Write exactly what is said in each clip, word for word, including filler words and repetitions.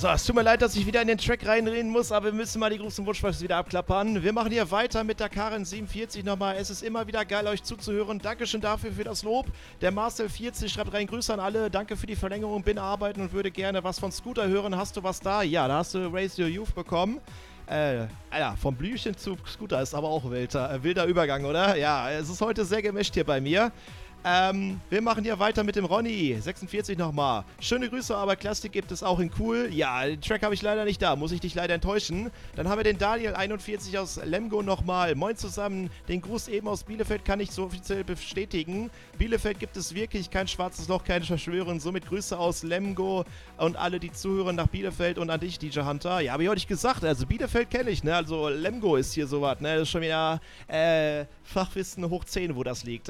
So, es tut mir leid, dass ich wieder in den Track reinreden muss, aber wir müssen mal die Gruß- und Wunschbox wieder abklappern. Wir machen hier weiter mit der Karen siebenundvierzig nochmal. Es ist immer wieder geil, euch zuzuhören. Dankeschön dafür für das Lob. Der Marcel vierzig schreibt rein, Grüße an alle. Danke für die Verlängerung, bin arbeiten und würde gerne was von Scooter hören. Hast du was da? Ja, da hast du Raise Your Youth bekommen. Äh, Alter, vom Blüchen zu Scooter ist aber auch wilder, äh, wilder Übergang, oder? Ja, es ist heute sehr gemischt hier bei mir. Ähm, wir machen hier weiter mit dem Ronny, sechsundvierzig nochmal. Schöne Grüße, aber Plastik gibt es auch in cool. Ja, den Track habe ich leider nicht da, muss ich dich leider enttäuschen. Dann haben wir den Daniel einundvierzig aus Lemgo nochmal. Moin zusammen, den Gruß eben aus Bielefeld kann ich so offiziell bestätigen. Bielefeld gibt es wirklich kein schwarzes Loch, keine Verschwörung. Somit Grüße aus Lemgo und alle, die zuhören nach Bielefeld und an dich, D J Hunter. Ja, habe ich heute gesagt, also Bielefeld kenne ich, ne? Also Lemgo ist hier sowas, ne? Das ist schon wieder, äh, Fachwissen hoch zehn, wo das liegt.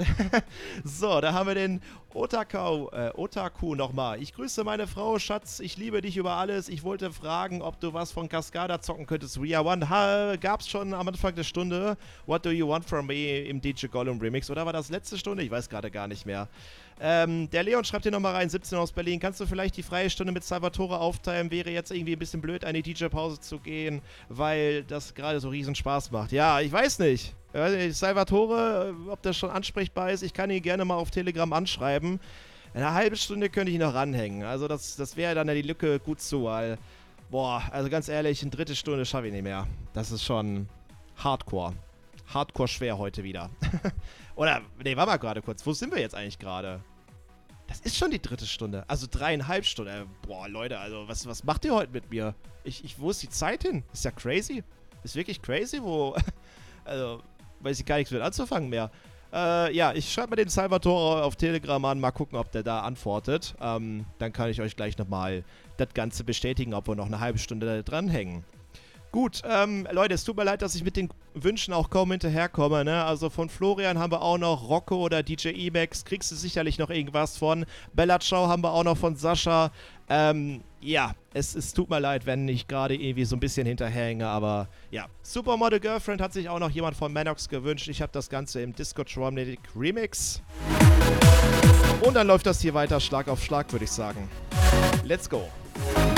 So, da haben wir den Otaku, äh, Otaku nochmal. Ich grüße meine Frau, Schatz, ich liebe dich über alles. Ich wollte fragen, ob du was von Cascada zocken könntest. We Are One ha, gab's schon am Anfang der Stunde. What Do You Want From Me im D J Gollum Remix. Oder war das letzte Stunde? Ich weiß gerade gar nicht mehr. Ähm, der Leon schreibt hier nochmal rein, siebzehn aus Berlin. Kannst du vielleicht die freie Stunde mit Salvatore aufteilen? Wäre jetzt irgendwie ein bisschen blöd, eine D J-Pause zu gehen, weil das gerade so riesen Spaß macht. Ja, ich weiß nicht. Salvatore, ob das schon ansprechbar ist, ich kann ihn gerne mal auf Telegram anschreiben. Eine halbe Stunde könnte ich noch ranhängen. Also das, das wäre dann ja die Lücke gut zu, weil, boah, also ganz ehrlich, eine dritte Stunde schaffe ich nicht mehr. Das ist schon Hardcore. Hardcore schwer heute wieder. Oder, nee, warte mal gerade kurz. Wo sind wir jetzt eigentlich gerade? Das ist schon die dritte Stunde. Also dreieinhalb Stunden. Äh, boah, Leute, also was, was macht ihr heute mit mir? Ich, ich, wo ist die Zeit hin? Ist ja crazy. Ist wirklich crazy, wo... also... weiß ich gar nichts mit anzufangen mehr. Äh, ja, ich schreibe mal den Salvatore auf Telegram an, mal gucken, ob der da antwortet. Ähm, dann kann ich euch gleich nochmal das Ganze bestätigen, ob wir noch eine halbe Stunde da dranhängen. Gut, ähm, Leute, es tut mir leid, dass ich mit den Wünschen auch kaum hinterherkomme, ne? Also von Florian haben wir auch noch Rocco oder D J Emax, kriegst du sicherlich noch irgendwas von. Bella Ciao haben wir auch noch von Sascha. Ähm, ja, es, es tut mir leid, wenn ich gerade irgendwie so ein bisschen hinterherhänge, aber ja. Supermodel Girlfriend hat sich auch noch jemand von Manox gewünscht. Ich habe das Ganze im Disco Tromnic Remix. Und dann läuft das hier weiter Schlag auf Schlag, würde ich sagen. Let's go.